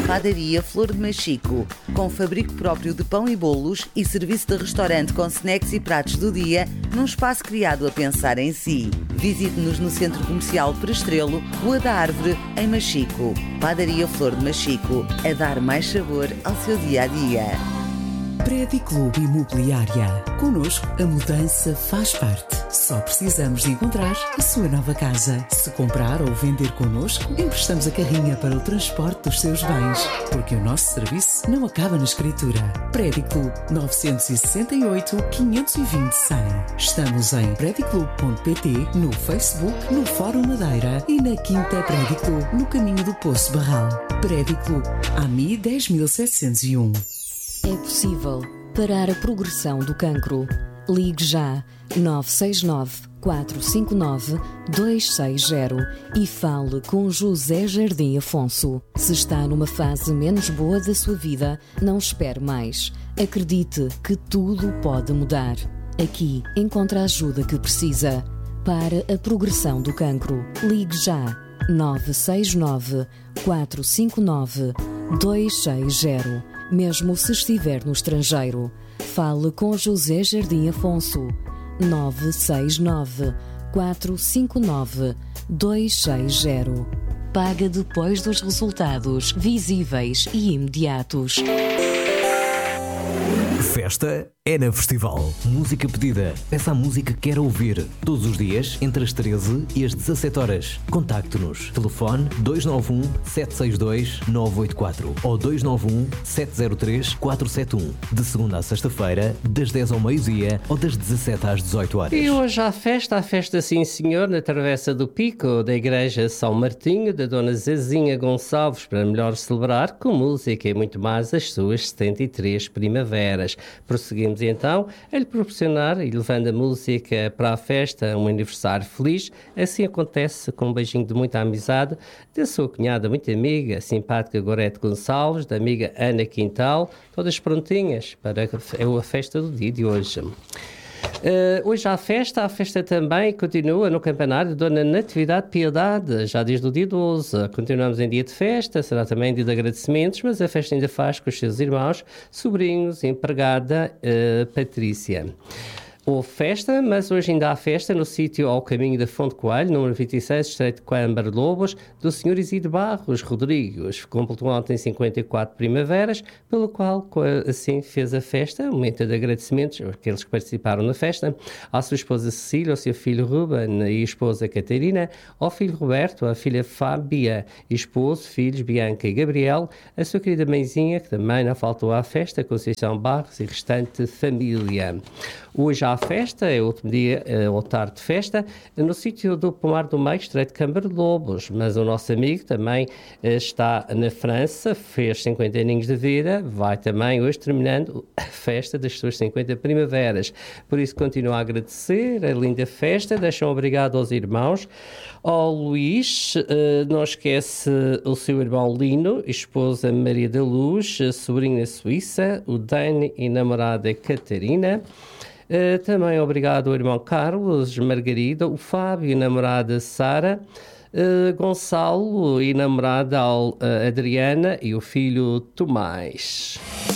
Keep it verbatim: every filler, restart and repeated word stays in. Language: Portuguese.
Padaria Flor de Machico, com fabrico próprio de pão e bolos e serviço de restaurante com snacks e pratos do dia, num espaço criado a pensar em si. Visite-nos no Centro Comercial Prestrelo, Rua da Árvore, em Machico. Padaria Flor de Machico, a dar mais sabor ao seu dia-a-dia. Prédio Clube Imobiliária. Connosco, a mudança faz parte. Só precisamos de encontrar a sua nova casa. Se comprar ou vender connosco, emprestamos a carrinha para o transporte dos seus bens. Porque o nosso serviço não acaba na escritura. Prédio Clube nove seis oito, quinhentos e vinte, cem. Estamos em prédio clube ponto pt, no Facebook, no Fórum Madeira e na Quinta Prédio Clube, no caminho do Poço Barral. Prédio Clube, A M I dez mil setecentos e um. É possível parar a progressão do cancro. Ligue já nove seis nove, quatro cinco nove, dois seis zero e fale com José Jardim Afonso. Se está numa fase menos boa da sua vida, não espere mais. Acredite que tudo pode mudar. Aqui encontra a ajuda que precisa. Para a progressão do cancro, ligue já nove seis nove, quatro cinco nove, dois seis zero. Mesmo se estiver no estrangeiro, fale com José Jardim Afonso. nove seis nove, quatro cinco nove, dois seis zero. Paga depois dos resultados visíveis e imediatos. Festa é na Festival. Música pedida. Peça a música que quer ouvir. Todos os dias, entre as treze e as dezassete horas. Contacte-nos. Telefone dois nove um, sete seis dois, nove oito quatro ou dois nove um, sete zero três, quatro sete um. De segunda a sexta-feira, das dez ao meio-dia ou das dezassete às dezoito horas. E hoje há festa, há festa sim senhor, na Travessa do Pico, da Igreja São Martinho, da Dona Zezinha Gonçalves, para melhor celebrar com música e muito mais as suas setenta e três primaveras. Prosseguimos então a lhe proporcionar e levando a música para a festa, um aniversário feliz. Assim acontece com um beijinho de muita amizade da sua cunhada muito amiga, simpática Gorete Gonçalves, da amiga Ana Quintal, todas prontinhas para a festa do dia de hoje. Uh, hoje há festa, a festa também continua no campanário Dona Natividade Piedade, já desde o dia doze. Continuamos em dia de festa, será também dia de agradecimentos, mas a festa ainda faz com os seus irmãos, sobrinhos, empregada uh, Patrícia. Houve festa, mas hoje ainda há festa no sítio ao caminho da Fonte Coelho, número vinte e seis, Estreito de Coimbra Lobos, do senhor Isidro Barros Rodrigues. Completou ontem cinquenta e quatro primaveras, pelo qual assim fez a festa, um momento de agradecimentos àqueles que participaram na festa, à sua esposa Cecília, ao seu filho Ruben e esposa Catarina, ao filho Roberto, à filha Fábia, esposo, filhos Bianca e Gabriel, a sua querida mãezinha, que também não faltou à festa, Conceição Barros e restante família. Hoje há festa, é o último dia, é o tarde de festa, no sítio do Pomar do Meio, Estreito de Câmara de Lobos. Mas o nosso amigo também está na França, fez cinquenta aninhos de vida, vai também hoje terminando a festa das suas cinquenta primaveras. Por isso continuo a agradecer a linda festa, deixam obrigado aos irmãos, ao Luís, não esquece o seu irmão Lino, esposa Maria da Luz, sobrinha Suíça, o Dani e namorada Catarina. Uh, também obrigado ao irmão Carlos, Margarida, o Fábio e namorada Sara, uh, Gonçalo e namorada uh, Adriana e o filho Tomás.